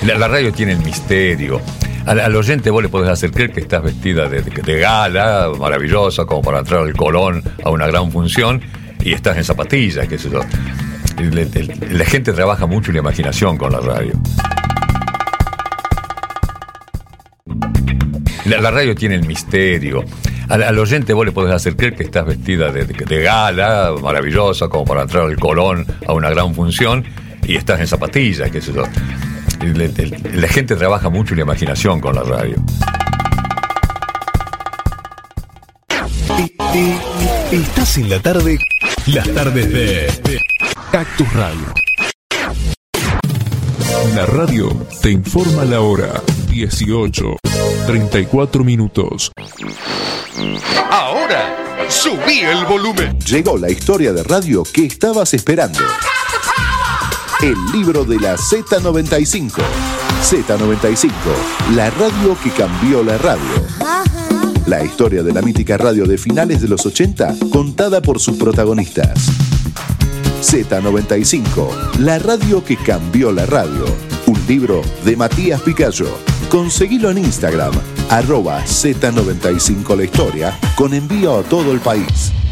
La radio tiene el misterio. Al oyente vos le podés hacer creer que estás vestida de gala, maravillosa, como para entrar al Colón a una gran función, y estás en zapatillas, qué sé yo. La gente trabaja mucho la imaginación con la radio. La radio tiene el misterio. Al oyente vos le podés hacer creer que estás vestida de gala, maravillosa, como para entrar al Colón a una gran función, y estás en zapatillas, qué sé yo. La gente trabaja mucho la imaginación con la radio. Estás en la tarde, las tardes de Cactus Radio. La radio te informa la hora 18:34. Ahora, subí el volumen. Llegó la historia de radio que estabas esperando. El libro de la Z95. Z95, la radio que cambió la radio. La historia de la mítica radio de finales de los 80, contada por sus protagonistas. Z95, la radio que cambió la radio. Un libro de Matías Picayo. Conseguilo en Instagram, @Z95 la historia, con envío a todo el país.